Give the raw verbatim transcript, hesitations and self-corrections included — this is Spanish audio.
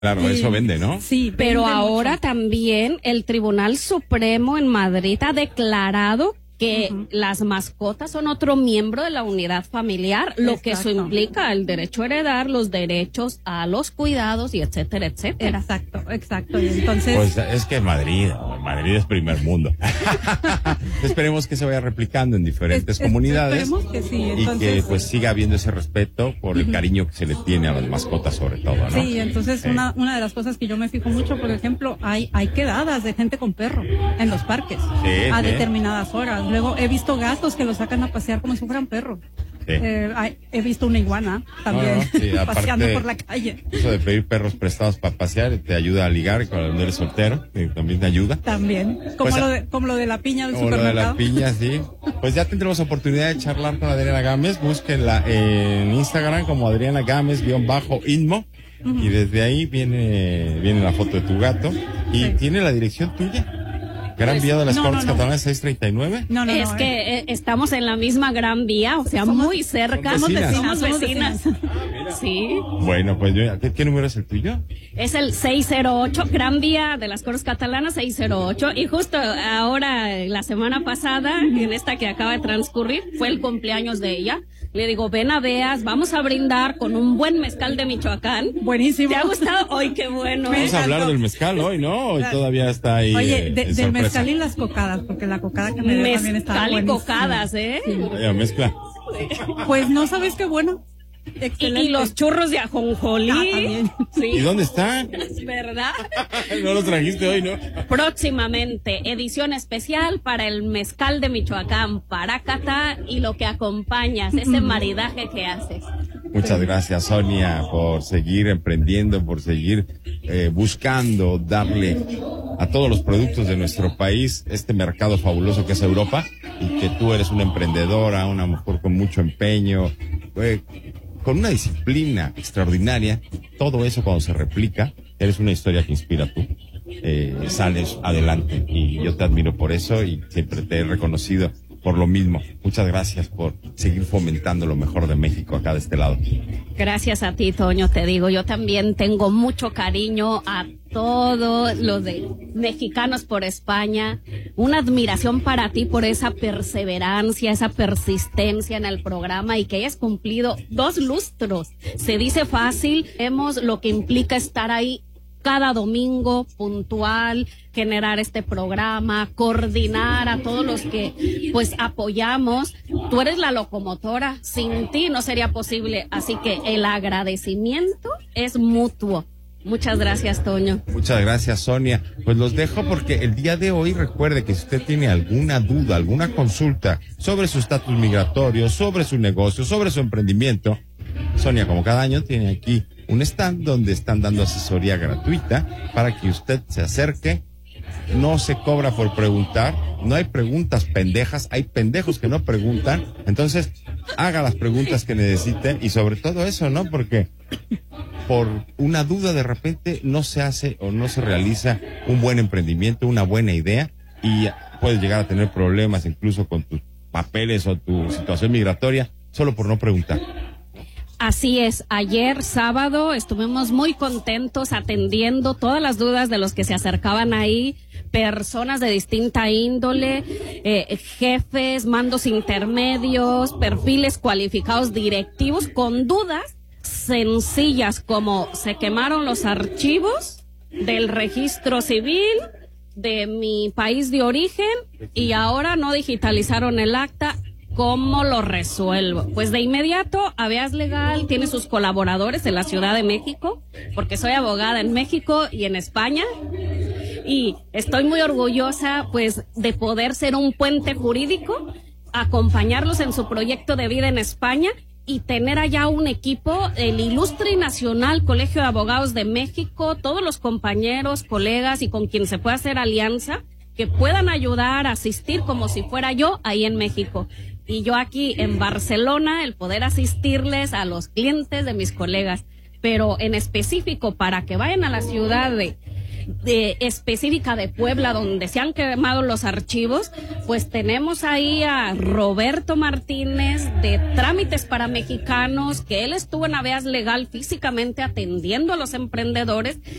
Claro, Y- eso vende, ¿no? Sí, Pero vende ahora mucho. también el Tribunal Supremo en Madrid ha declarado que Ujú. las mascotas son otro miembro de la unidad familiar, lo que eso Exacto. implica el derecho a heredar, los derechos a los cuidados y etcétera, etcétera. Exacto, exacto. Y entonces, Pues es que Madrid, Madrid es primer mundo. Esperemos que se vaya replicando en diferentes Es- es- comunidades esperemos que sí, y que entonces- pues siga habiendo ese respeto por el cariño que se le tiene a las mascotas sobre todo, ¿no? sí, entonces Sí. una, una de las cosas que yo me fijo mucho, por ejemplo, hay, hay quedadas de gente con perro en los parques Sí, a sí. determinadas horas. Luego he visto gatos que los sacan a pasear como si fueran perros. Sí. Eh, hay- he visto una iguana también No, no, sí, paseando aparte- por la calle. Eso de pedir perros prestados para pasear te ayuda a ligar cuando eres soltero, que también te ayuda. También, como, Pues, lo de, como lo de la piña del Como lo de la supermercado. piña, sí. Pues ya tendremos oportunidad de charlar con Adriana Gámez. Búsquenla en Instagram como Adriana Gámez-Inmo. Y desde ahí viene, viene la foto de tu gato. Y Sí. tiene la dirección tuya. Gran Pues, Vía de las no, Cortes no, no. Catalanas seiscientos treinta y nueve. No, no, es no, eh. que eh, estamos en la misma Gran Vía, o sea, Somos- muy cerca. somos vecinas. Somos Somos vecinas. Sí. Bueno, pues yo, ¿qué, qué número es el tuyo? Es el seiscientos ocho, Gran Vía de las Cortes Catalanas seiscientos ocho. Y justo ahora, la semana pasada, en esta que acaba de transcurrir, fue el cumpleaños de ella. Le digo, ven a veas, vamos a brindar con un buen mezcal de Michoacán. Buenísimo. ¿Te ha gustado? ¡Ay, qué bueno! Me Vamos a hablar encantó. del mezcal hoy, ¿no? Hoy todavía está ahí. Oye, eh, de- en del sorpresa. mezcal y las cocadas, porque la cocada que me dio también está Mezcal y buenísima. cocadas, ¿eh? Vaya mezcla. Pues no sabes qué bueno. Y, Excelente. y los churros de ajonjolí. Ah, también. Sí. ¿Y dónde están? Es verdad. No los trajiste hoy, ¿no? Próximamente, edición especial para el mezcal de Michoacán, Paracata y lo que acompañas, ese maridaje que haces. Muchas gracias, Sonia, por seguir emprendiendo, por seguir eh, buscando darle a todos los productos de nuestro país este mercado fabuloso que es Europa, y que tú eres una emprendedora, una mujer con mucho empeño, eh, con una disciplina extraordinaria. Todo eso cuando se replica, eres una historia que inspira tú. Eh, sales adelante y yo te admiro por eso y siempre te he reconocido por lo mismo. Muchas gracias por seguir fomentando lo mejor de México acá de este lado. Gracias a ti, Toño, te digo, yo también tengo mucho cariño a todos los de Mexicanos por España, una admiración para ti por esa perseverancia, esa persistencia en el programa y que hayas cumplido dos lustros. Se dice fácil, vemos lo que implica estar ahí cada domingo puntual, generar este programa, coordinar a todos los que pues apoyamos. Tú eres la locomotora, sin ti no sería posible, así que el agradecimiento es mutuo. Muchas gracias, Toño. Muchas gracias, Sonia. Pues los dejo porque el día de hoy recuerde que si usted tiene alguna duda, alguna consulta sobre su estatus migratorio, sobre su negocio, sobre su emprendimiento, Sonia, como cada año, tiene aquí un stand donde están dando asesoría gratuita para que usted se acerque. No se cobra por preguntar, no hay preguntas pendejas, hay pendejos que no preguntan. Entonces, haga las preguntas que necesite y sobre todo eso, ¿no? Porque por una duda de repente no se hace o no se realiza un buen emprendimiento, una buena idea, y puedes llegar a tener problemas incluso con tus papeles o tu situación migratoria solo por no preguntar. Así es, ayer sábado estuvimos muy contentos atendiendo todas las dudas de los que se acercaban ahí, personas de distinta índole, eh, jefes, mandos intermedios, perfiles cualificados directivos con dudas sencillas como se quemaron los archivos del registro civil de mi país de origen y ahora no digitalizaron el acta. ¿Cómo lo resuelvo? Pues de inmediato, Habeas Legal tiene sus colaboradores en la Ciudad de México, porque soy abogada en México y en España, y estoy muy orgullosa, pues, de poder ser un puente jurídico, acompañarlos en su proyecto de vida en España y tener allá un equipo, el Ilustre y Nacional Colegio de Abogados de México, todos los compañeros, colegas y con quien se pueda hacer alianza, que puedan ayudar, asistir como si fuera yo ahí en México. Y yo aquí en Barcelona, el poder asistirles a los clientes de mis colegas, pero en específico para que vayan a la ciudad de de, específica de Puebla, donde se han quemado los archivos, pues tenemos ahí a Roberto Martínez de Trámites para Mexicanos, que él estuvo en Habeas Legal físicamente atendiendo a los emprendedores